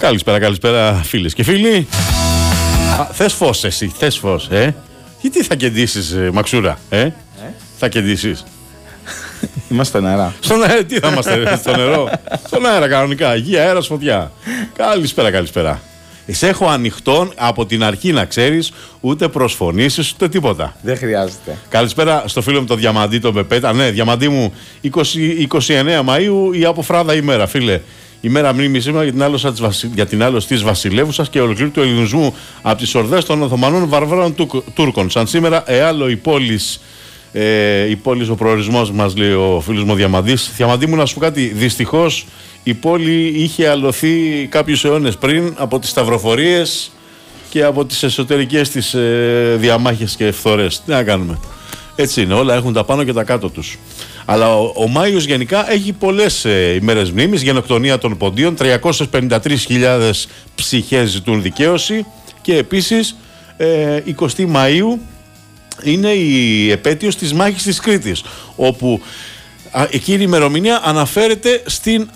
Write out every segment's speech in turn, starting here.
Καλησπέρα φίλες και φίλοι. Θες φως εσύ, θες φως, Γιατί θα κεντήσεις, Μαξούρα, Θα κεντήσεις. Είμαστε στον αέρα. Στον αέρα, τι θα είμαστε, στο νερό. Στον αέρα κανονικά, γη, αέρας, φωτιά. Καλησπέρα. Σε έχω ανοιχτόν από την αρχή, να ξέρεις, ούτε προσφωνήσεις ούτε τίποτα. Δεν χρειάζεται. Καλησπέρα στο φίλο μου το Διαμαντή, τον Πεπέτα. Ναι, Διαμαντή μου, 29 Μαΐου η αποφράδα ημέρα, φίλε. Ημέρα μνήμη σήμερα για την άλωση της βασιλεύουσας και ολοκλήρου του ελληνισμού από τις ορδές των Οθωμανών βαρβάρων Τούρκων. Σαν σήμερα, εάλλο η πόλη ο προορισμός μας, λέει ο φίλος μου ο Διαμαντής. Διαμαντή μου, να σου πω κάτι, δυστυχώς η πόλη είχε αλωθεί κάποιους αιώνες πριν από τις σταυροφορίες και από τις εσωτερικές της διαμάχες και φθορές. Τι να κάνουμε. Έτσι είναι, όλα έχουν τα πάνω και τα κάτω τους. Αλλά ο Μάιος γενικά έχει πολλές ημέρες μνήμης. Γενοκτονία των Ποντίων, 353.000 ψυχές ζητούν δικαίωση. Και επίσης 20 Μαΐου είναι η επέτειος της μάχης της Κρήτης, όπου εκείνη η ημερομηνία αναφέρεται στην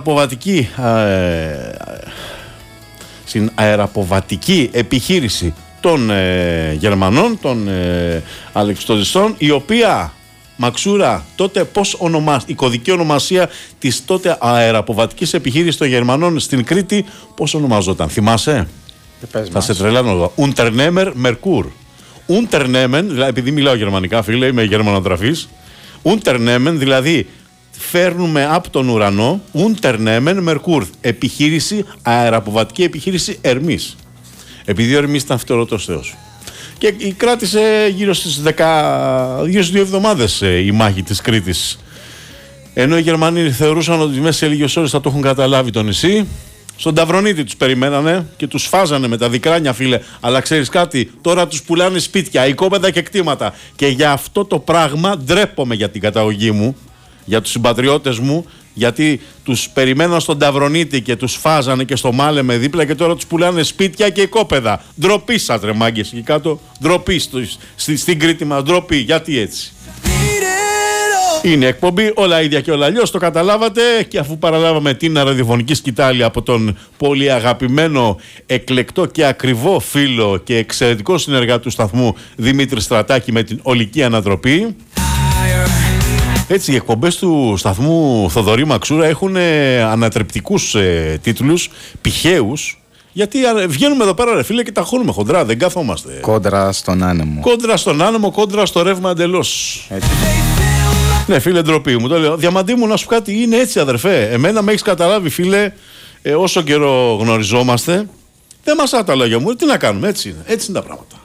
αεραποβατική επιχείρηση των Γερμανών, των Αλεξιπτοδιστών, η οποία, Μαξούρα, τότε πώς ονομάζεται, η κωδική ονομασία της τότε αεραποβατικής επιχείρησης των Γερμανών στην Κρήτη, πώς ονομαζόταν, θυμάσαι? Θα σε τρελάνω εδώ. Unternehmer Merkur. Unternehmen, δηλαδή, επειδή μιλάω γερμανικά, φίλε, είμαι γερμανοτραφής. Unternehmen, δηλαδή φέρνουμε από τον ουρανό. Unternehmen Merkur, επιχείρηση, αεραποβατική επιχείρηση Ερμής. Επειδή ο Ερμής ήταν φτερωτός θεός. Και κράτησε γύρω στις 2 εβδομάδες η μάχη της Κρήτης. Ενώ οι Γερμανοί θεωρούσαν ότι μέσα σε λίγες ώρες θα το έχουν καταλάβει το νησί. Στον Ταυρονίτη τους περιμένανε και τους φάζανε με τα δικράνια, φίλε. Αλλά ξέρεις κάτι, τώρα τους πουλάνε σπίτια, οικόπεδα και κτήματα. Και για αυτό το πράγμα ντρέπομαι για την καταγωγή μου, για τους συμπατριώτες μου, γιατί τους περιμέναν στον Ταυρονίτη και τους φάζανε και στο Μάλεμε δίπλα και τώρα τους πουλάνε σπίτια και οικόπεδα. Ντροπή σας, ρε μάγκες, εκεί κάτω. Ντροπή στην Κρήτη μας, ντροπή. Γιατί έτσι? Είναι εκπομπή όλα ίδια και όλα αλλιώς, το καταλάβατε. Και αφού παραλάβαμε την ραδιοφωνική σκητάλη από τον πολύ αγαπημένο, εκλεκτό και ακριβό φίλο και εξαιρετικό συνεργάτη του σταθμού Δημήτρη Στρατάκη με την ολική ανατροπή, έτσι οι εκπομπές του σταθμού Θοδωρή Μαξούρα έχουν ανατρεπτικούς τίτλους, πηχαίους. Γιατί βγαίνουμε εδώ πέρα, ρε φίλε, και τα χώνουμε χοντρά, δεν καθόμαστε. Κόντρα στον άνεμο. Κόντρα στον άνεμο, κόντρα στο ρεύμα εντελώς. Έτσι. Ναι, φίλε, ντροπή μου, το λέω. Διαμαντή μου, να σου κάτι, είναι έτσι, αδερφέ. Εμένα με έχεις καταλάβει, φίλε, όσο καιρό γνωριζόμαστε, δεν μασά τα λόγια μου. Τι να κάνουμε, έτσι είναι τα πράγματα.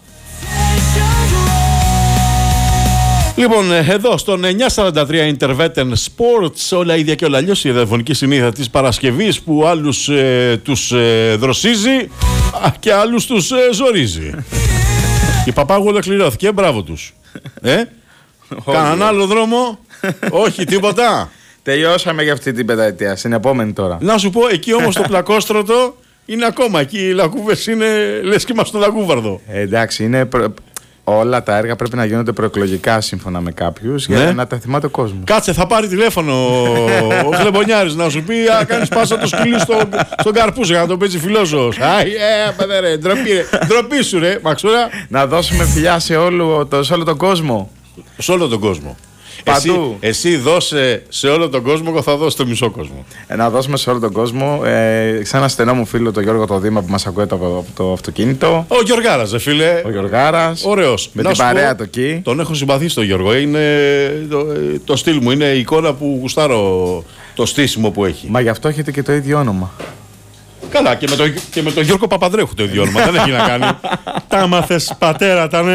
Λοιπόν, εδώ στον 943 Intervetten Sports, όλα ίδια και όλα αλλιώς, η ραδιοφωνική συνήθεια της Παρασκευής που άλλους τους δροσίζει και άλλους τους ζορίζει. Η Παπάγου ολοκληρώθηκε, μπράβο τους. Κανέναν άλλο δρόμο, όχι τίποτα. Τελειώσαμε για αυτή την πενταετία, στην επόμενη τώρα. Να σου πω, εκεί όμως το πλακόστρωτο είναι ακόμα, εκεί οι λακκούβες είναι λες και είμαστε στο Λακκούβαρδο. Εντάξει, είναι όλα τα έργα πρέπει να γίνονται προεκλογικά σύμφωνα με κάποιους, για να τα θυμάται ο κόσμος. Κάτσε, θα πάρει τηλέφωνο ο Χλεμπονιάρης να σου πει: κάνεις πάσα το σκυλί στον Καρπούζο για να το παίζει φιλόσοφος. Ρε, ντροπή σου, ρε, Μαξούρα. Να δώσουμε φιλιά σε όλο τον κόσμο. Σε όλο τον κόσμο. Εσύ δώσε σε όλο τον κόσμο, εγώ θα δώσω στο μισό κόσμο. Να δώσουμε σε όλο τον κόσμο. Σε ένα στενό μου φίλο, τον Γιώργο το Δήμα, που μας ακούει από το αυτοκίνητο. Ο Γιωργάρας, φίλε. Ο Γιωργάρας. Ωραίος. Με την παρέα του εκεί. Τον έχω συμπαθήσει τον Γιώργο. Είναι το στυλ μου. Είναι η εικόνα που γουστάρω, το στήσιμο που έχει. Μα γι' αυτό έχετε και το ίδιο όνομα. Καλά, και με τον Γιώργο Παπανδρέου το ίδιο όνομα. Δεν έχει να κάνει. Τα μάθες, πατέρα, τα